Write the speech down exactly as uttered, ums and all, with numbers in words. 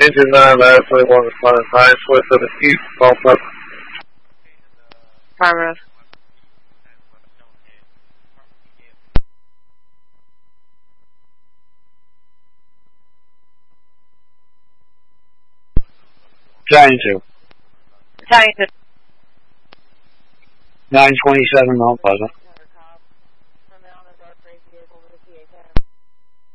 Engine nine, last one, responding time, switch to the east, false up. Farmer. Giant two. Giant two. nine twenty-seven Mount Pleasant.